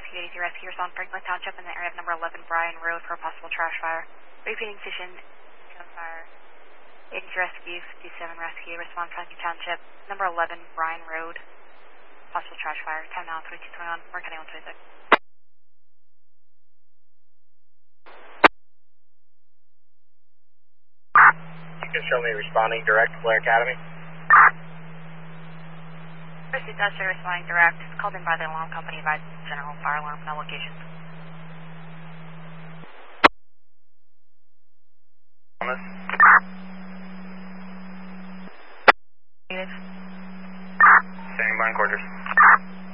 Rescue 83 Rescuers on Franklin Township in the area of number 11 Bryan Road for a possible trash fire. Repeating station fire. 83 Rescue 57 Rescue respond Franklin Township number 11 Bryan Road. Possible trash fire. Time now 2221. We're cutting 126. You can show me responding direct to Blair Academy. Pursuit Dutcher responding direct. Called in by the alarm company by general fire alarm, no locations.